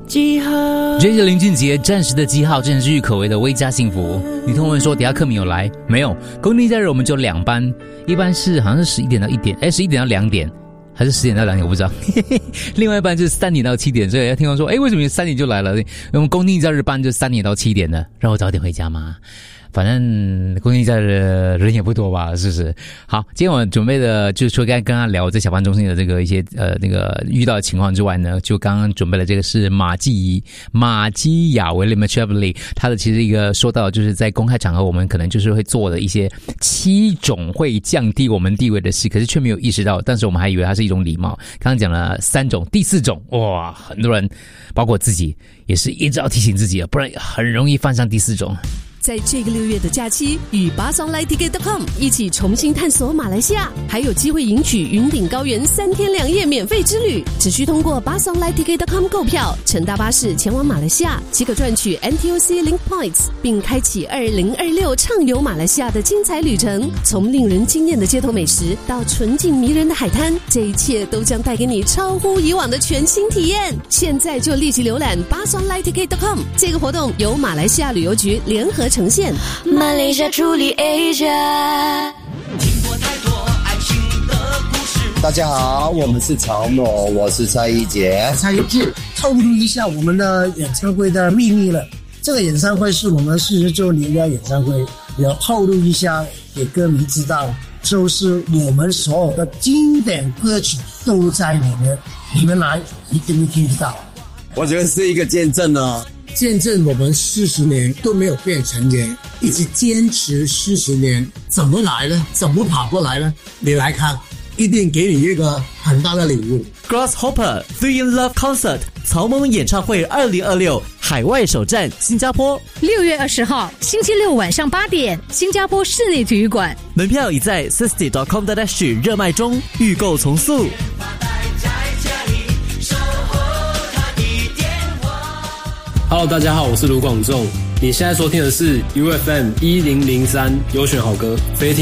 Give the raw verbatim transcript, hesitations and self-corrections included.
记号。 这是林俊杰暂时的记号，真是郁可唯的微加幸福。你同我们说，底下课名有来没有？公定假日我们就两班，一班是好像是十一点到一点，哎，十一点到两点。还是十点到两点，我不知道。另外一班就是三点到七点，所以要听我说，哎，为什么三点就来了？我们公定假日班就三点到七点的，让我早点回家嘛。反正公定假日人也不多吧，是不是？好，今天我准备的就是说，刚才跟他聊在小班中心的这个一些呃那个遇到的情况之外呢，就刚刚准备了这个是马基马基亚维利 Machiavelli 他的其实一个说到就是在公开场合我们可能就是会做的一些七种会降低我们地位的事，可是却没有意识到，但是我们还以为它是一种礼貌。刚刚讲了三种，第四种哇，很多人包括自己也是一直要提醒自己，不然很容易犯上第四种。 在这个六月的假期，与巴桑 Light Ticket 点 com 一起重新探索马来西亚，还有机会赢取云顶高原三天两夜免费之旅。只需通过巴桑 Light Ticket 点 com 购票，乘搭巴士前往马来西亚，即可赚取 N T U C Link Points， 并开启二零二六畅游马来西亚的精彩旅程。从令人惊艳的街头美食到纯净迷人的海滩，这一切都将带给你超乎以往的全新体验。现在就立即浏览巴桑 Light Ticket 点 com， 这个活动由马来西亚旅游局联合呈现。 马来西亚处理 Asia。听过太多爱情的故事。 大家好，我们是曹诺，我是蔡一杰。 蔡一杰，透露一下我们的演唱会的秘密了。这个演唱会是我们四十周年的演唱会，要透露一下给歌迷知道，就是我们所有的经典歌曲都在里面，你们来一定会听得到。 我觉得是一个见证哦。 见证我们四十年都没有变成年，一直坚持四十年，怎么来呢？怎么跑过来呢？你来看，一定给你一个很大的礼物。 Grasshopper Three in Love Concert 曹萌演唱会二零二六海外首站新加坡， 六月二十号星期六晚上八点，新加坡室内体育馆， 门票已在 sixty dot com dot s g 热卖中，预购从速。 Hello， 大家好，我是卢广仲。你现在收听的是 U F M 一零零三优选好歌，非听。